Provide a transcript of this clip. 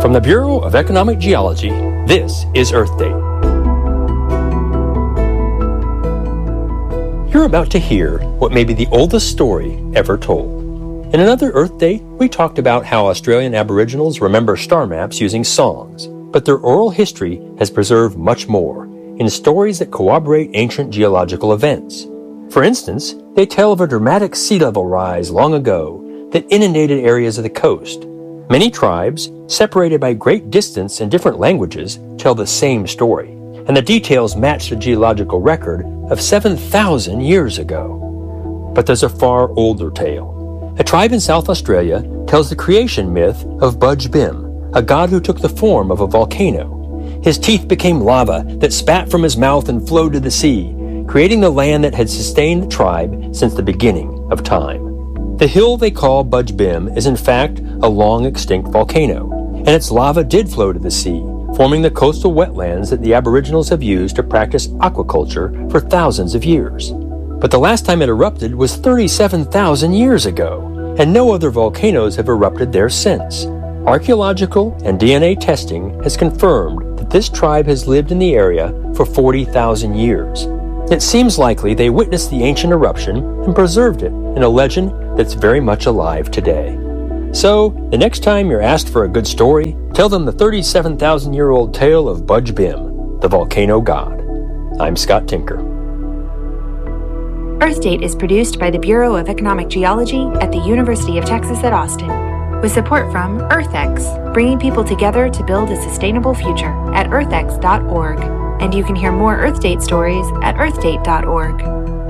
From the Bureau of Economic Geology, this is Earth Date. You're about to hear what may be the oldest story ever told. In another Earth Date, we talked about how Australian Aboriginals remember star maps using songs, but their oral history has preserved much more in stories that corroborate ancient geological events. For instance, they tell of a dramatic sea level rise long ago that inundated areas of the coast. Many tribes, separated by great distance and different languages, tell the same story, and the details match the geological record of 7,000 years ago. But there's a far older tale. A tribe in South Australia tells the creation myth of Budj Bim, a god who took the form of a volcano. His teeth became lava that spat from his mouth and flowed to the sea, creating the land that had sustained the tribe since the beginning of time. The hill they call Budj Bim is in fact a long-extinct volcano, and its lava did flow to the sea, forming the coastal wetlands that the Aboriginals have used to practice aquaculture for thousands of years. But the last time it erupted was 37,000 years ago, and no other volcanoes have erupted there since. Archaeological and DNA testing has confirmed that this tribe has lived in the area for 40,000 years. It seems likely they witnessed the ancient eruption and preserved it in a legend that's very much alive today. So, the next time you're asked for a good story, tell them the 37,000-year-old tale of Budj Bim, the volcano god. I'm Scott Tinker. Earth Date is produced by the Bureau of Economic Geology at the University of Texas at Austin, with support from EarthX, bringing people together to build a sustainable future at earthx.org. And you can hear more Earth Date stories at earthdate.org.